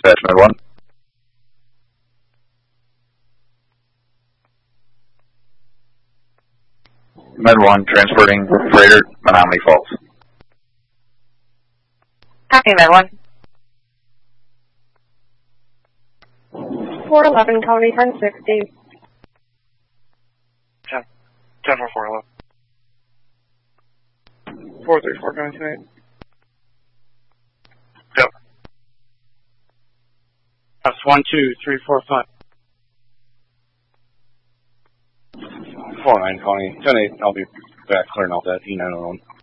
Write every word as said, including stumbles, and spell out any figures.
dispatch, Med one. Med one, transporting freighter, Menominee Falls. Copy, Med one. four eleven, call return sixty. ten, ten for four eleven. four three four, going to eight. Yep. That's one, two, three, four, five. four nine, calling ten eight. I'll be back clearing out that E nine one one.